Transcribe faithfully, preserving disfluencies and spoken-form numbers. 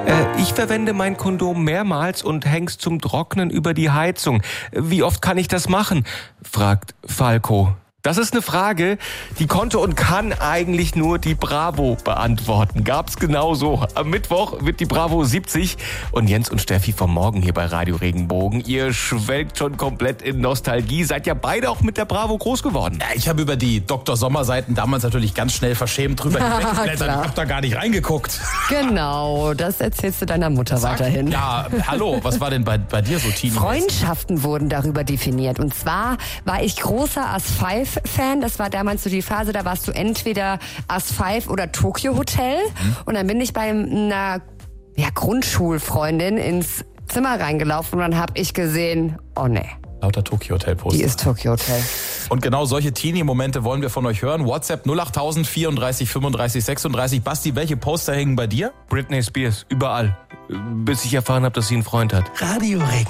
Äh, ich verwende mein Kondom mehrmals und häng's zum Trocknen über die Heizung. Wie oft kann ich das machen? Fragt Falco. Das ist eine Frage, die konnte und kann eigentlich nur die Bravo beantworten. Gab's genauso. Am Mittwoch wird die Bravo siebzig und Jens und Steffi vom Morgen hier bei Radio Regenbogen. Ihr schwelgt schon komplett in Nostalgie. Seid ja beide auch mit der Bravo groß geworden. Ja, ich habe über die Doktor Sommer-Seiten damals natürlich ganz schnell verschämt drüber hinwegblättert. Ich habe da gar nicht reingeguckt. Genau, das erzählst du deiner Mutter Sag, weiterhin. Ja, hallo, was war denn bei, bei dir so, Teenie? Freundschaften wurden darüber definiert. Und zwar war ich großer As fünf Fan. Das war damals so die Phase, da warst du entweder As fünf oder Tokyo Hotel. Mhm. Und dann bin ich bei einer ja, Grundschulfreundin ins Zimmer reingelaufen und dann habe ich gesehen, oh ne. Lauter Tokyo Hotel Poster. Die ist Tokyo Hotel. Und genau solche Teenie-Momente wollen wir von euch hören. WhatsApp null acht tausend vierunddreißig fünfunddreißig sechsunddreißig. Basti, welche Poster hängen bei dir? Britney Spears, überall. Bis ich erfahren habe, dass sie einen Freund hat. Radio Regen.